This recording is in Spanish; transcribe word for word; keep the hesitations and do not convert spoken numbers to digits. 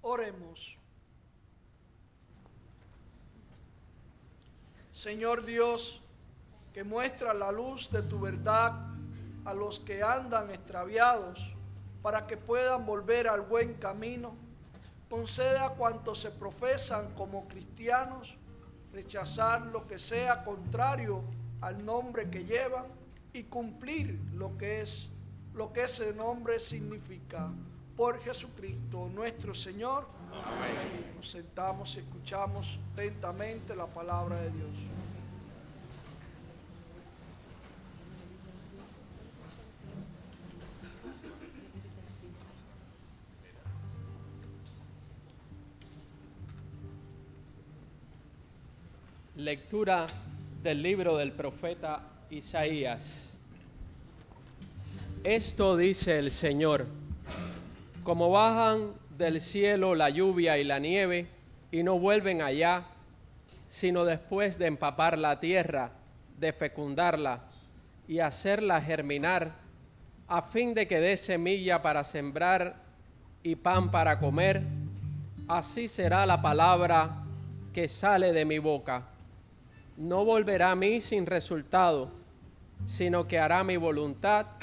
Oremos. Señor Dios, que muestra la luz de tu verdad a los que andan extraviados, para que puedan volver al buen camino, concede a cuantos se profesan como cristianos rechazar lo que sea contrario al nombre que llevan y cumplir lo que es, lo que ese nombre significa. Por Jesucristo nuestro Señor. Amén. Nos sentamos y escuchamos atentamente la palabra de Dios. Lectura del libro del profeta Isaías. Esto dice el Señor: como bajan del cielo la lluvia y la nieve y no vuelven allá, sino después de empapar la tierra, de fecundarla y hacerla germinar, a fin de que dé semilla para sembrar y pan para comer, así será la palabra que sale de mi boca. No volverá a mí sin resultado, sino que hará mi voluntad